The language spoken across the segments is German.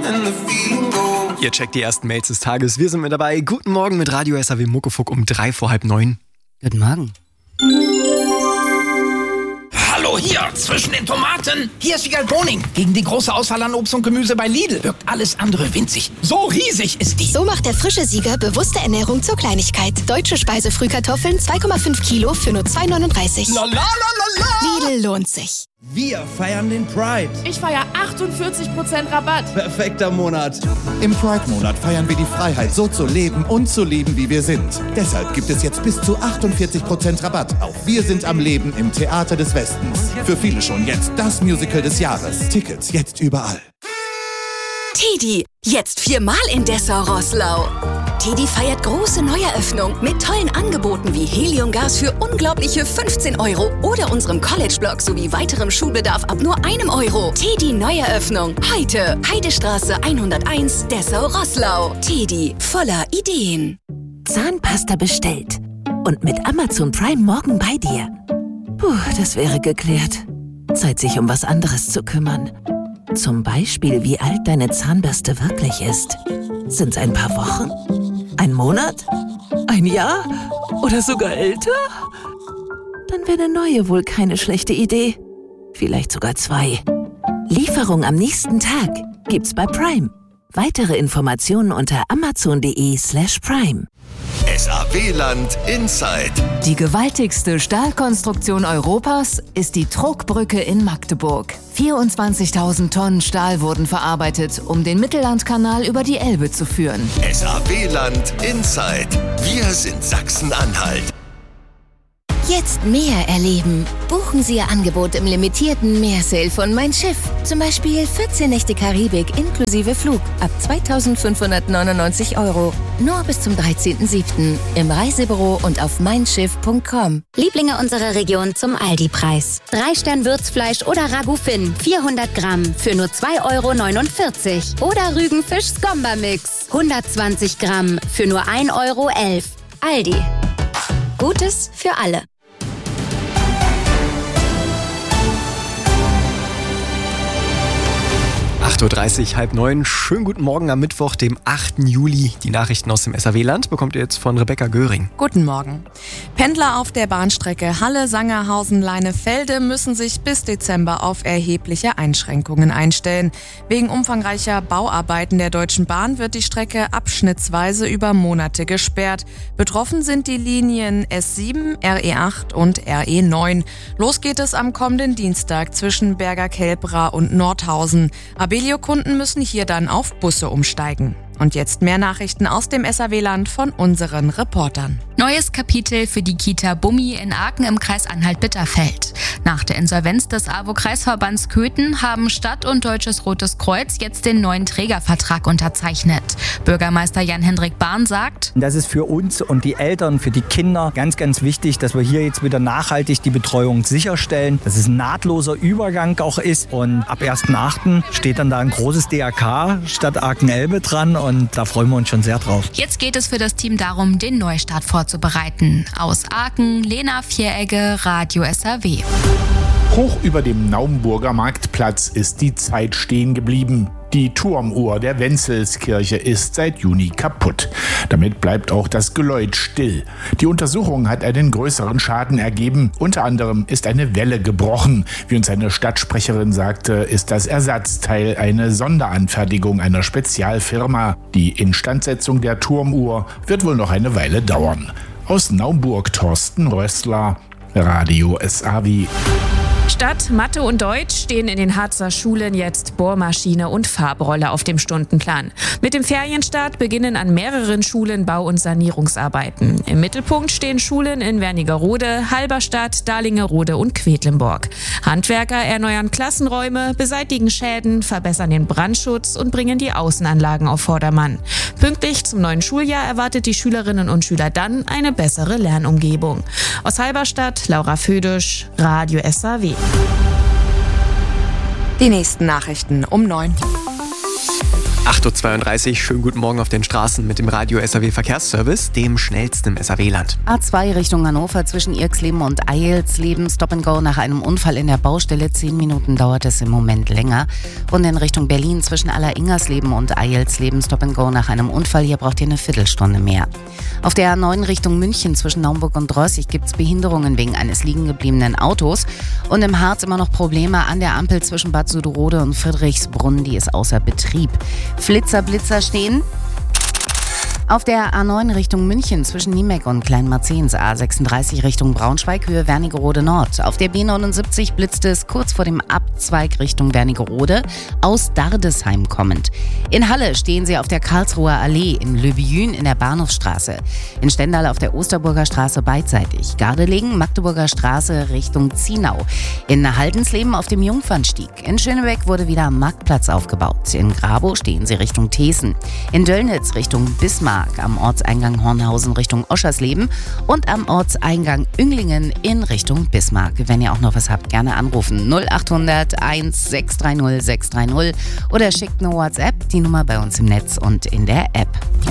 Ihr checkt die ersten Mails des Tages. Wir sind mit dabei. Guten Morgen mit Radio SAW Muckefuck um 8:03. Guten Morgen. Hallo hier, zwischen den Tomaten. Hier ist Wiegald Boning. Gegen die große Auswahl an Obst und Gemüse bei Lidl wirkt alles andere winzig. So riesig ist die. So macht der frische Sieger bewusste Ernährung zur Kleinigkeit. Deutsche Speisefrühkartoffeln 2,5 Kilo für nur 2,39. La la la la la. Lidl lohnt sich. Wir feiern den Pride. Ich feiere 48% Rabatt. Perfekter Monat. Im Pride-Monat feiern wir die Freiheit, so zu leben und zu lieben, wie wir sind. Deshalb gibt es jetzt bis zu 48% Rabatt auf Wir sind am Leben im Theater des Westens. Für viele schon jetzt das Musical des Jahres. Tickets jetzt überall. Tedi, jetzt 4-mal in Dessau-Roßlau. Tedi feiert große Neueröffnung mit tollen Angeboten wie Heliumgas für unglaubliche 15 € oder unserem College-Blog sowie weiterem Schulbedarf ab nur 1 €. Tedi Neueröffnung. Heute Heidestraße 101, Dessau-Roßlau. Tedi, voller Ideen. Zahnpasta bestellt. Und mit Amazon Prime morgen bei dir. Puh, das wäre geklärt. Zeit, sich um was anderes zu kümmern. Zum Beispiel, wie alt deine Zahnbürste wirklich ist. Sind's ein paar Wochen? Ein Monat? Ein Jahr? Oder sogar älter? Dann wäre eine neue wohl keine schlechte Idee. Vielleicht sogar 2. Lieferung am nächsten Tag gibt's bei Prime. Weitere Informationen unter amazon.de/prime. SAW-Land Inside. Die gewaltigste Stahlkonstruktion Europas ist die Trugbrücke in Magdeburg. 24.000 Tonnen Stahl wurden verarbeitet, um den Mittellandkanal über die Elbe zu führen. SAW-Land Inside. Wir sind Sachsen-Anhalt. Jetzt mehr erleben. Buchen Sie Ihr Angebot im limitierten Meersale von Mein Schiff. Zum Beispiel 14 Nächte Karibik inklusive Flug ab 2.599 €. Nur bis zum 13.07. im Reisebüro und auf meinschiff.com. Lieblinge unserer Region zum Aldi-Preis. 3-Stern-Würzfleisch oder Ragout Finn, 400 Gramm für nur 2,49 € Oder Rügenfisch-Skomba-Mix, 120 Gramm für nur 1,11 €. Aldi. Gutes für alle. 8:30, 8:30. Schönen guten Morgen am Mittwoch, dem 8. Juli. Die Nachrichten aus dem SAW-Land bekommt ihr jetzt von Rebecca Göring. Guten Morgen. Pendler auf der Bahnstrecke Halle-Sangerhausen-Leinefelde müssen sich bis Dezember auf erhebliche Einschränkungen einstellen. Wegen umfangreicher Bauarbeiten der Deutschen Bahn wird die Strecke abschnittsweise über Monate gesperrt. Betroffen sind die Linien S7, RE8 und RE9. Los geht es am kommenden Dienstag zwischen Berger-Kelbra und Nordhausen. Abellio-Kunden müssen hier dann auf Busse umsteigen. Und jetzt mehr Nachrichten aus dem SAW-Land von unseren Reportern. Neues Kapitel für die Kita Bummi in Aachen im Kreis Anhalt-Bitterfeld. Nach der Insolvenz des AWO-Kreisverbands Köthen haben Stadt und Deutsches Rotes Kreuz jetzt den neuen Trägervertrag unterzeichnet. Bürgermeister Jan-Hendrik Bahn sagt: Das ist für uns und die Eltern, für die Kinder ganz, ganz wichtig, dass wir hier jetzt wieder nachhaltig die Betreuung sicherstellen, dass es ein nahtloser Übergang auch ist. Und ab 1.8. steht dann da ein großes DRK Stadt Aachen-Elbe dran. Und da freuen wir uns schon sehr drauf. Jetzt geht es für das Team darum, den Neustart vorzubereiten. Aus Aachen, Lena Vieregge, Radio SAW. Hoch über dem Naumburger Marktplatz ist die Zeit stehen geblieben. Die Turmuhr der Wenzelskirche ist seit Juni kaputt. Damit bleibt auch das Geläut still. Die Untersuchung hat einen größeren Schaden ergeben. Unter anderem ist eine Welle gebrochen. Wie uns eine Stadtsprecherin sagte, ist das Ersatzteil eine Sonderanfertigung einer Spezialfirma. Die Instandsetzung der Turmuhr wird wohl noch eine Weile dauern. Aus Naumburg Thorsten Rössler, Radio SAW. Statt Mathe und Deutsch stehen in den Harzer Schulen jetzt Bohrmaschine und Farbrolle auf dem Stundenplan. Mit dem Ferienstart beginnen an mehreren Schulen Bau- und Sanierungsarbeiten. Im Mittelpunkt stehen Schulen in Wernigerode, Halberstadt, Dahlingerode und Quedlinburg. Handwerker erneuern Klassenräume, beseitigen Schäden, verbessern den Brandschutz und bringen die Außenanlagen auf Vordermann. Pünktlich zum neuen Schuljahr erwartet die Schülerinnen und Schüler dann eine bessere Lernumgebung. Aus Halberstadt, Laura Födisch, Radio SAW. Die nächsten Nachrichten um 9. 8.32 Uhr, schönen guten Morgen auf den Straßen mit dem Radio SAW Verkehrsservice, dem schnellsten im SAW-Land. A2 Richtung Hannover zwischen Irxleben und Eilsleben, Stop and Go nach einem Unfall in der Baustelle. 10 Minuten dauert es im Moment länger. Und in Richtung Berlin zwischen Alleringersleben und Eilsleben, Stop and Go nach einem Unfall. Hier braucht ihr eine Viertelstunde mehr. Auf der A9 Richtung München zwischen Naumburg und Drossig gibt es Behinderungen wegen eines liegengebliebenen Autos. Und im Harz immer noch Probleme an der Ampel zwischen Bad Suderode und Friedrichsbrunn, die ist außer Betrieb. Blitzer stehen. Auf der A9 Richtung München zwischen Niemeck und Kleinmarzens, A36 Richtung Braunschweig, Höhe Wernigerode Nord. Auf der B79 blitzt es kurz vor dem Abzweig Richtung Wernigerode, aus Dardesheim kommend. In Halle stehen sie auf der Karlsruher Allee, in Löbijün in der Bahnhofstraße. In Stendal auf der Osterburger Straße beidseitig. Gardelegen, Magdeburger Straße Richtung Zienau. In Haldensleben auf dem Jungfernstieg. In Schönebeck wurde wieder am Marktplatz aufgebaut. In Grabow stehen sie Richtung Thesen. In Döllnitz Richtung Bismarck. Am Ortseingang Hornhausen Richtung Oschersleben und am Ortseingang Ünglingen in Richtung Bismarck. Wenn ihr auch noch was habt, gerne anrufen 0800 1630 630 oder schickt eine WhatsApp, die Nummer bei uns im Netz und in der App.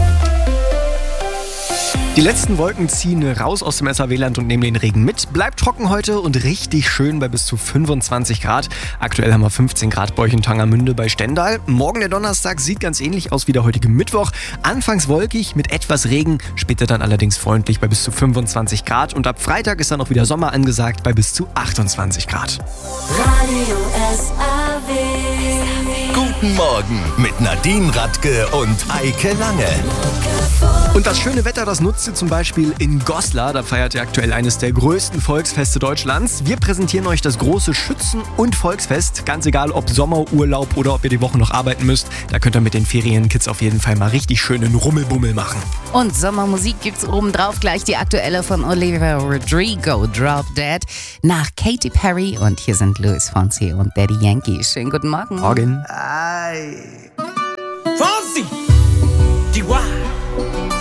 Die letzten Wolken ziehen raus aus dem SAW-Land und nehmen den Regen mit. Bleibt trocken heute und richtig schön bei bis zu 25 Grad. Aktuell haben wir 15 Grad bei euch in Tangermünde bei Stendal. Morgen der Donnerstag sieht ganz ähnlich aus wie der heutige Mittwoch. Anfangs wolkig mit etwas Regen, später dann allerdings freundlich bei bis zu 25 Grad. Und ab Freitag ist dann auch wieder Sommer angesagt bei bis zu 28 Grad. Radio SAW. Guten Morgen mit Nadine Radke und Eike Lange. Und das schöne Wetter, das nutzt ihr zum Beispiel in Goslar. Da feiert ihr aktuell eines der größten Volksfeste Deutschlands. Wir präsentieren euch das große Schützen- und Volksfest. Ganz egal, ob Sommerurlaub oder ob ihr die Woche noch arbeiten müsst. Da könnt ihr mit den Ferienkids auf jeden Fall mal richtig schönen Rummelbummel machen. Und Sommermusik gibt's obendrauf gleich die aktuelle von Olivia Rodrigo, Drop Dead, nach Katy Perry. Und hier sind Luis Fonsi und Daddy Yankee. Schönen guten Morgen. Morgen. Ay.